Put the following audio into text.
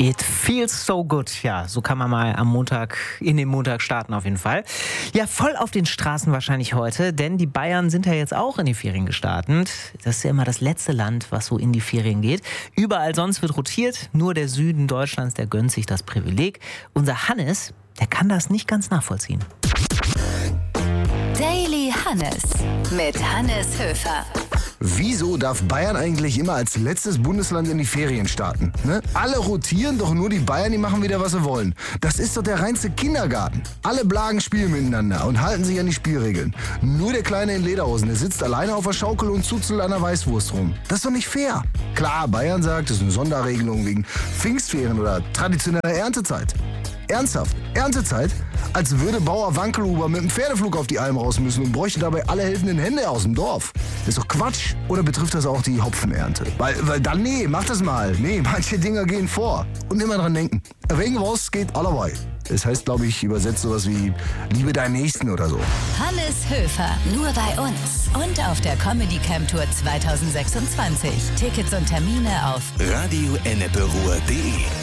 It feels so good. Ja, so kann man mal am Montag in den Montag starten auf jeden Fall. Ja, voll auf den Straßen wahrscheinlich heute, denn die Bayern sind ja jetzt auch in die Ferien gestartet. Das ist ja immer das letzte Land, was so in die Ferien geht. Überall sonst wird rotiert, nur der Süden Deutschlands, der gönnt sich das Privileg. Unser Hannes, der kann das nicht ganz nachvollziehen. Daily Hannes mit Hannes Höfer. Wieso darf Bayern eigentlich immer als letztes Bundesland in die Ferien starten? Ne? Alle rotieren, doch nur die Bayern, die machen wieder, was sie wollen. Das ist doch der reinste Kindergarten. Alle Blagen spielen miteinander und halten sich an die Spielregeln. Nur der Kleine in Lederhosen, der sitzt alleine auf der Schaukel und zuzelt an der Weißwurst rum. Das ist doch nicht fair. Klar, Bayern sagt, das ist eine Sonderregelung wegen Pfingstferien oder traditioneller Erntezeit. Ernsthaft? Erntezeit? Als würde Bauer Wankelhuber mit dem Pferdeflug auf die Alm raus müssen und bräuchte dabei alle helfenden Hände aus dem Dorf. Das ist doch Quatsch. Oder betrifft das auch die Hopfenernte? Weil dann, nee, mach das mal. Nee, manche Dinger gehen vor. Und immer dran denken. Regenwurst geht allerweil. Das heißt, glaube ich, übersetzt sowas wie Liebe deinen Nächsten oder so. Hannes Höfer, nur bei uns. Und auf der Comedy Camp Tour 2026. Tickets und Termine auf radioenneperuhr.de